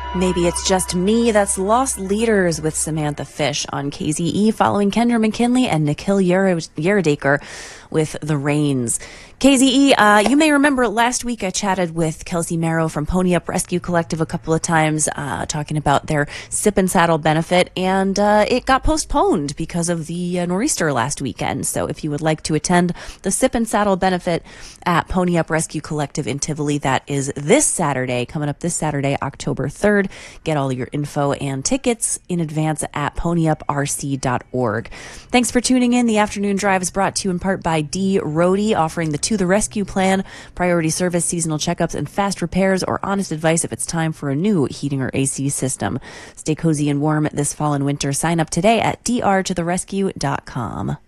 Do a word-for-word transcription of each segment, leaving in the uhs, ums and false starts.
Maybe It's Just Me. That's Lost Leaders with Samantha Fish on K Z E, following Kendra McKinley and Nikhil Yeradaker with The Rains. K Z E, uh, you may remember last week I chatted with Kelsey Marrow from Pony Up Rescue Collective a couple of times, uh, talking about their Sip and Saddle benefit, and uh, it got postponed because of the uh, nor'easter last weekend. So if you would like to attend the Sip and Saddle benefit at Pony Up Rescue Collective in Tivoli, that is this Saturday, coming up this Saturday, October third. Get all your info and tickets in advance at pony up r c dot org. Thanks for tuning in. The Afternoon Drive is brought to you in part by D. Rohde, offering the To the Rescue plan, priority service, seasonal checkups, and fast repairs, or honest advice if it's time for a new heating or A C system. Stay cozy and warm this fall and winter. Sign up today at d r to the rescue dot com.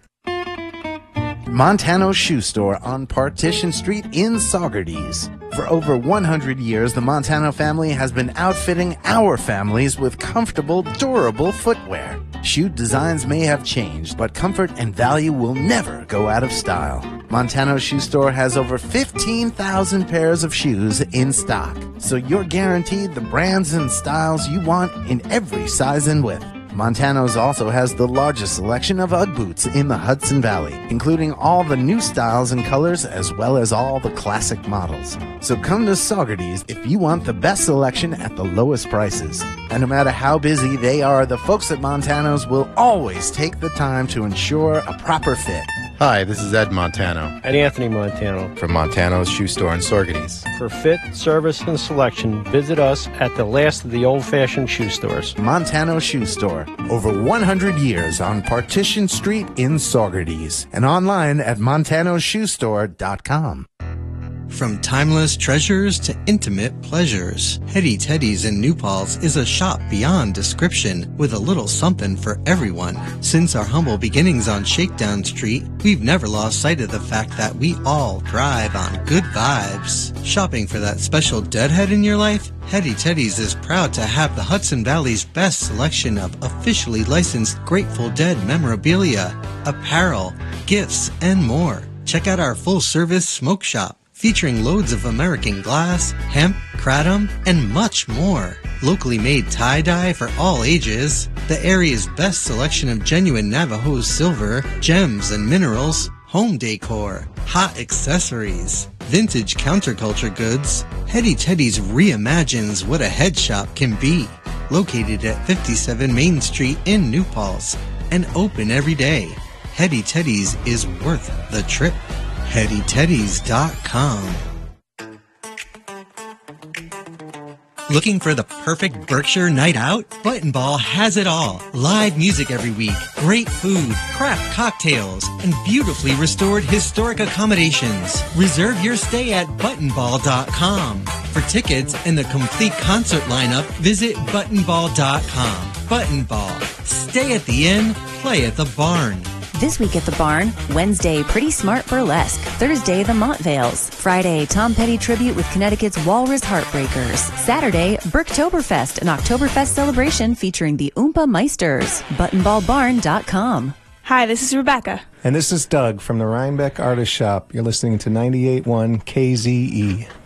Montano's Shoe Store on Partition Street in Saugerties. For over one hundred years, the Montano family has been outfitting our families with comfortable, durable footwear. Shoe designs may have changed, but comfort and value will never go out of style. Montano's Shoe Store has over fifteen thousand pairs of shoes in stock, so you're guaranteed the brands and styles you want in every size and width. Montano's also has the largest selection of Ugg boots in the Hudson Valley, including all the new styles and colors as well as all the classic models. So come to Saugerties if you want the best selection at the lowest prices. And no matter how busy they are, the folks at Montano's will always take the time to ensure a proper fit. Hi, this is Ed Montano. Ed Anthony Montano. From Montano's Shoe Store in Saugerties. For fit, service, and selection, visit us at the last of the old-fashioned shoe stores. Montano Shoe Store. Over one hundred years on Partition Street in Saugerties. And online at montano shoe store dot com. From timeless treasures to intimate pleasures, Hetty Teddy's in New Paltz is a shop beyond description with a little something for everyone. Since our humble beginnings on Shakedown Street, we've never lost sight of the fact that we all thrive on good vibes. Shopping for that special deadhead in your life? Hetty Teddy's is proud to have the Hudson Valley's best selection of officially licensed Grateful Dead memorabilia, apparel, gifts, and more. Check out our full-service smoke shop, featuring loads of American glass, hemp, kratom, and much more. Locally made tie-dye for all ages, the area's best selection of genuine Navajo silver, gems and minerals, home decor, hot accessories, vintage counterculture goods. Hetty Teddy's reimagines what a head shop can be. Located at fifty-seven Main Street in New Paltz and open every day. Hetty Teddy's is worth the trip. hetty teddies dot com. Looking for the perfect Berkshire night out? Button Ball has it all. Live music every week, great food, craft cocktails, and beautifully restored historic accommodations. Reserve your stay at button ball dot com. For tickets and the complete concert lineup, visit button ball dot com. Button Ball. Stay at the inn, play at the barn. This week at the Barn, Wednesday, Pretty Smart Burlesque. Thursday, the Montvales. Friday, Tom Petty Tribute with Connecticut's Walrus Heartbreakers. Saturday, Berktoberfest, an Oktoberfest celebration featuring the Oompa Meisters. button ball barn dot com. Hi, this is Rebecca. And this is Doug from the Rhinebeck Artist Shop. You're listening to ninety-eight point one K Z E.